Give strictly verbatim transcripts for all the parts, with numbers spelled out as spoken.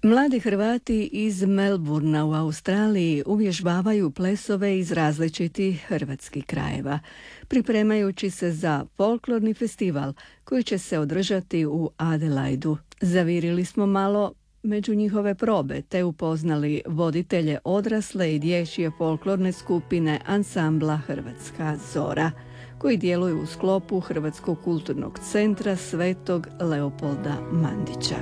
Mladi Hrvati iz Melbourna u Australiji uvježbavaju plesove iz različitih hrvatskih krajeva, pripremajući se za folklorni festival koji će se održati u Adelaidu. Zavirili smo malo među njihove probe te upoznali voditelje odrasle i dječje folklorne skupine ansambla Hrvatska Zora, koji djeluju u sklopu Hrvatskog kulturnog centra Svetog Leopolda Mandića.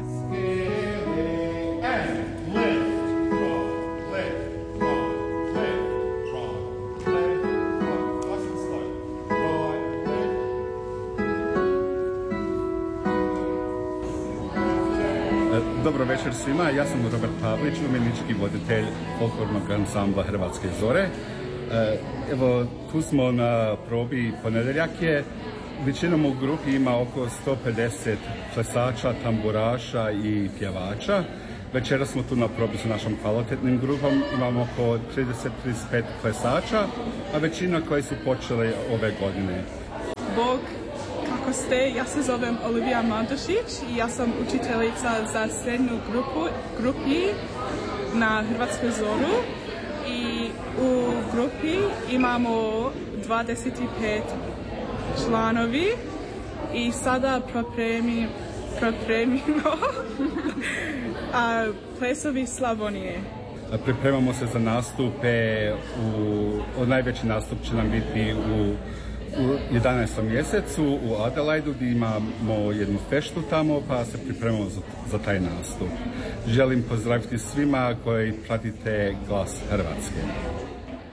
Dobro večer svima, ja sam Robert Pavlić, umjetnički voditelj folklornog ansambla Hrvatske Zore. Evo, tu smo na probi ponedjeljak je. Većinom u grupi ima oko sto pedeset plesača, tamburaša i pjevača. Večera smo tu na probi sa našom kvalitetnim grupom. Imamo oko trideset do trideset pet plesača, a većina koji su počeli ove godine. Bog, kako ste? Ja se zovem Olivija Mandušić i ja sam učiteljica za srednju grupu, grupi na Hrvatskoj Zoru. I u grupi imamo dvadeset pet članovi i sada pripremi, pripremimo a, plesovi Slavonije. Pripremamo se za nastupe, u, najveći nastup će nam biti u, u jedanaestom mjesecu u Adelaidu gdje imamo jednu feštu tamo pa se pripremamo za, za taj nastup. Želim pozdraviti svima koji pratite Glas Hrvatske.